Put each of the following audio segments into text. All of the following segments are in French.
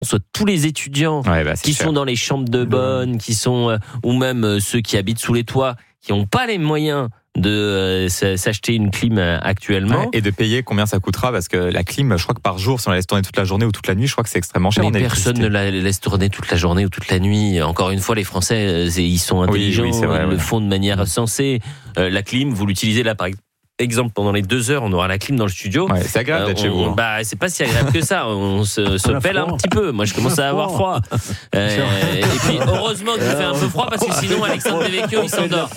soit tous les étudiants qui sont dans les chambres de bonne, qui sont ou même ceux qui habitent sous les toits, qui n'ont pas les moyens de s'acheter une clim actuellement. Et de payer combien ça coûtera, parce que la clim, je crois que par jour, si on la laisse tourner toute la journée ou toute la nuit, je crois que c'est extrêmement cher. Mais personne ne la laisse tourner toute la journée ou toute la nuit. Encore une fois, les Français, ils sont intelligents, c'est vrai, ils le font de manière sensée. La clim, vous l'utilisez là par exemple pendant les 2 heures, on aura la clim dans le studio. C'est agréable d'être chez vous. C'est pas si agréable que ça. On se pèle un petit peu. Moi, je commence à avoir froid. Et puis, heureusement qu'il fait un peu froid, parce que sinon, Alexandre Devecchio, il s'endort.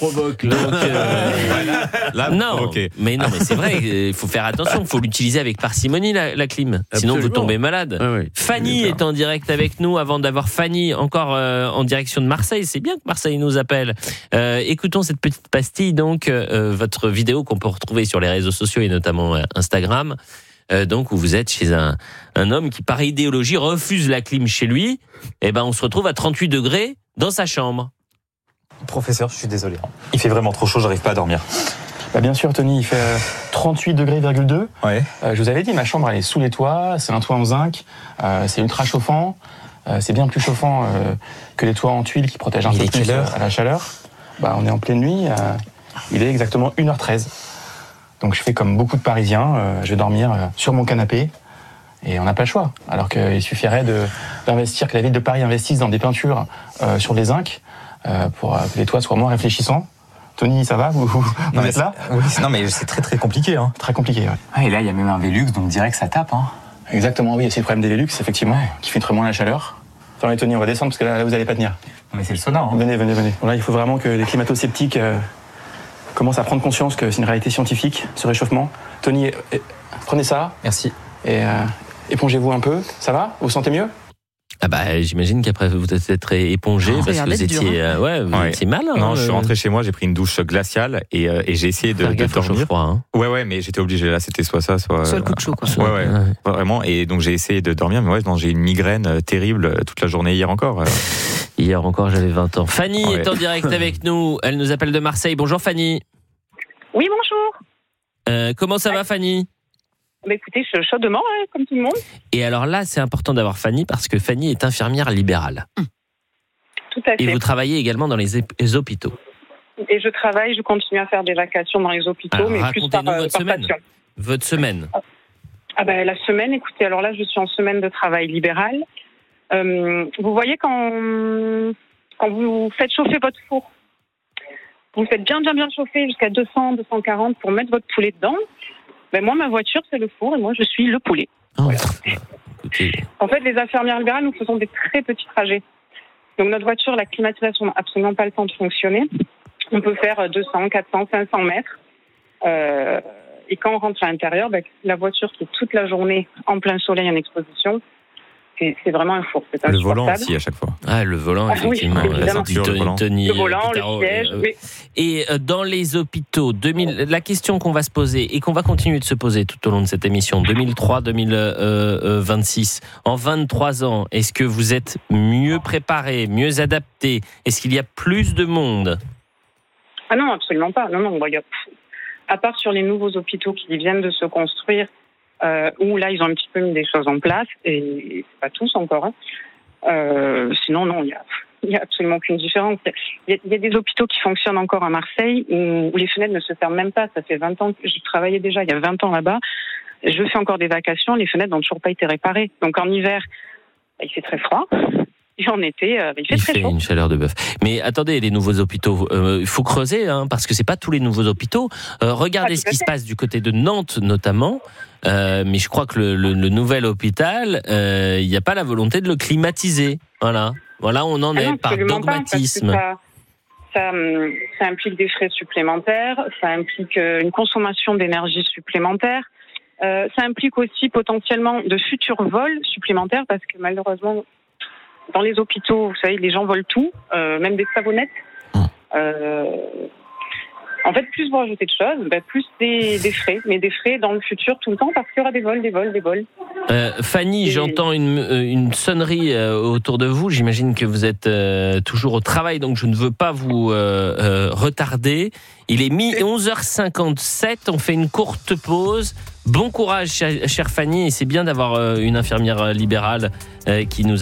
Mais c'est vrai, il faut faire attention. Il faut l'utiliser avec parcimonie, la clim. Sinon, vous tombez malade. Fanny est en direct avec nous. Avant d'avoir Fanny encore en direction de Marseille, c'est bien que Marseille nous appelle. Écoutons cette petite pastille, donc, votre vidéo qu'on peut retrouver sur les réseaux sociaux et notamment Instagram, donc où vous êtes chez un homme qui par idéologie refuse la clim chez lui. Et on se retrouve à 38 degrés dans sa chambre. Professeur, je suis désolé, il fait vraiment trop chaud, j'arrive pas à dormir. Bien sûr Tony, il fait 38 degrés,2. Je vous avais dit, ma chambre elle est sous les toits, c'est un toit en zinc, c'est ultra chauffant, c'est bien plus chauffant que les toits en tuiles qui protègent un peu plus à la chaleur. On est en pleine nuit, il est exactement 1h13. Donc je fais comme beaucoup de Parisiens, je vais dormir sur mon canapé et on n'a pas le choix. Alors qu'il suffirait d'investir, que la ville de Paris investisse dans des peintures sur les zincs pour que les toits soient moins réfléchissants. Tony, ça va ? Vous êtes là ? Oui, non mais c'est très très compliqué. Très compliqué, et là il y a même un Velux, donc direct ça tape. Exactement, oui, c'est le problème des Velux, effectivement, qui filtrent moins la chaleur. Attendez Tony, on va descendre parce que là vous n'allez pas tenir. Non mais c'est le sauna. Venez. Bon, là il faut vraiment que les climato-sceptiques commencent à prendre conscience que c'est une réalité scientifique, ce réchauffement. Tony, prenez ça. Merci. Et épongez-vous un peu. Ça va ? Vous vous sentez mieux ? J'imagine qu'après vous êtes épongé parce que vous étiez, étiez mal. Non, je suis rentré chez moi, j'ai pris une douche glaciale et j'ai essayé de dormir. Froid, mais j'étais obligé. Là, c'était soit le coup de chaud, quoi. Vraiment. Et donc j'ai essayé de dormir, mais j'ai une migraine terrible toute la journée hier encore. Hier encore, j'avais 20 ans. Fanny est en direct avec nous. Elle nous appelle de Marseille. Bonjour Fanny. Oui, bonjour. Comment ça va Fanny ? Écoutez, je chaudement, comme tout le monde. Et alors là, c'est important d'avoir Fanny parce que Fanny est infirmière libérale. Tout à fait. Et vous travaillez également dans les hôpitaux. Et je continue à faire des vacations dans les hôpitaux, alors, mais plus par passion. Votre semaine. La semaine, écoutez, alors là, je suis en semaine de travail libéral. Vous voyez, quand vous faites chauffer votre four, vous faites bien chauffer jusqu'à 200, 240 pour mettre votre poulet dedans. Moi, ma voiture, c'est le four et moi, je suis le poulet. Voilà. En fait, les infirmières libérales, nous faisons des très petits trajets. Donc, notre voiture, la climatisation n'a absolument pas le temps de fonctionner. On peut faire 200, 400, 500 mètres. Et quand on rentre à l'intérieur, la voiture qui est toute la journée en plein soleil en exposition, c'est vraiment un four. C'est le volant aussi à chaque fois. Le volant, effectivement. Oui, Tony, le volant, le siège. Et dans les hôpitaux, la question qu'on va se poser et qu'on va continuer de se poser tout au long de cette émission, 2003-2026, en 23 ans, est-ce que vous êtes mieux préparés, mieux adaptés ? Est-ce qu'il y a plus de monde ? Non, absolument pas. Non, à part sur les nouveaux hôpitaux qui viennent de se construire, où là, ils ont un petit peu mis des choses en place, et c'est pas tous encore. Sinon, non, il y a absolument aucune différence. Il y a des hôpitaux qui fonctionnent encore à Marseille, où les fenêtres ne se ferment même pas. Ça fait 20 ans que je travaillais déjà, il y a 20 ans là-bas. Je fais encore des vacations, les fenêtres n'ont toujours pas été réparées. Donc en hiver, il fait très froid. Et en été, il fait très chaud. Une chaleur de bœuf. Mais attendez, les nouveaux hôpitaux, il faut creuser, parce que c'est pas tous les nouveaux hôpitaux. Regardez ce qui se passe du côté de Nantes, notamment. Mais je crois que le nouvel hôpital, il n'y a pas la volonté de le climatiser. Voilà, on en est par dogmatisme. Ça implique des frais supplémentaires, ça implique une consommation d'énergie supplémentaire. Ça implique aussi potentiellement de futurs vols supplémentaires, parce que malheureusement, dans les hôpitaux, vous savez, les gens volent tout, même des savonnettes. En fait, plus vous rajoutez de choses, plus des frais. Mais des frais dans le futur tout le temps parce qu'il y aura des vols. Fanny, j'entends une sonnerie autour de vous. J'imagine que vous êtes toujours au travail, donc je ne veux pas vous retarder. Il est 11h57, on fait une courte pause. Bon courage, chère Fanny, et c'est bien d'avoir une infirmière libérale qui nous